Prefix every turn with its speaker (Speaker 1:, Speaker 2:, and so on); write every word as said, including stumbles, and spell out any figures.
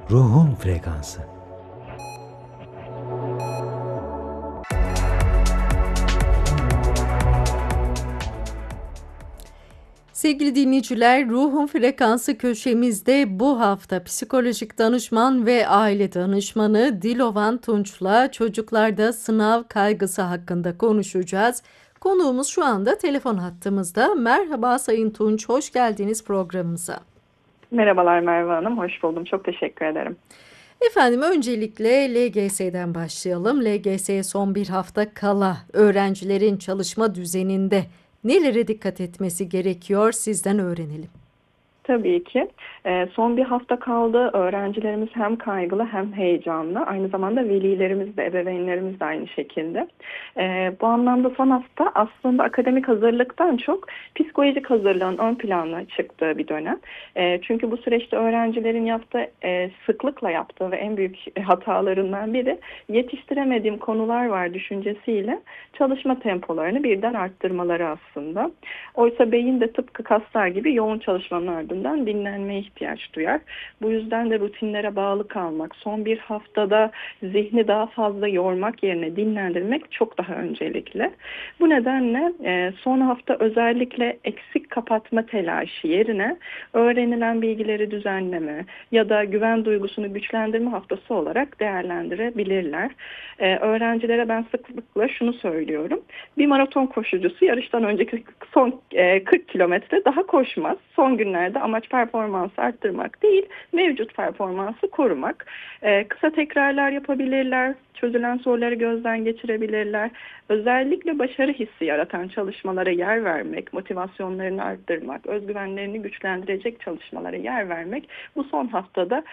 Speaker 1: Ruhun frekansı.
Speaker 2: Sevgili dinleyiciler, Ruhun Frekansı köşemizde bu hafta psikolojik danışman ve aile danışmanı Dilovan Tunç'la çocuklarda sınav kaygısı hakkında konuşacağız. Konuğumuz şu anda telefon hattımızda. Merhaba Sayın Tunç, hoş geldiniz programımıza.
Speaker 3: Merhabalar Merve Hanım, hoş buldum. Çok teşekkür ederim.
Speaker 2: Efendim öncelikle L G S'den başlayalım. L G S'ye son bir hafta kala öğrencilerin çalışma düzeninde nelere dikkat etmesi gerekiyor sizden öğrenelim.
Speaker 3: Tabii ki. E, son bir hafta kaldı. Öğrencilerimiz hem kaygılı hem heyecanlı. Aynı zamanda velilerimiz de, ebeveynlerimiz de aynı şekilde. E, bu anlamda son hafta aslında akademik hazırlıktan çok psikolojik hazırlığın ön plana çıktığı bir dönem. E, çünkü bu süreçte öğrencilerin yaptığı, e, sıklıkla yaptığı ve en büyük hatalarından biri yetiştiremediğim konular var düşüncesiyle çalışma tempolarını birden arttırmaları aslında. Oysa beyin de tıpkı kaslar gibi yoğun çalışmanın ardından dinlenmeye ihtiyaç duyar. Bu yüzden de rutinlere bağlı kalmak, son bir haftada zihni daha fazla yormak yerine dinlendirmek çok daha öncelikli. Bu nedenle e, son hafta özellikle eksik kapatma telaşı yerine öğrenilen bilgileri düzenleme ya da güven duygusunu güçlendirme haftası olarak değerlendirebilirler. E, öğrencilere ben sıklıkla şunu söylüyorum. Bir maraton koşucusu yarıştan önceki son e, kırk kilometre daha koşmaz. Son günlerde amaç performansı arttırmak değil, mevcut performansı korumak. Ee, kısa tekrarlar yapabilirler, çözülen soruları gözden geçirebilirler. Özellikle başarı hissi yaratan çalışmalara yer vermek, motivasyonlarını arttırmak, özgüvenlerini güçlendirecek çalışmalara yer vermek bu son haftada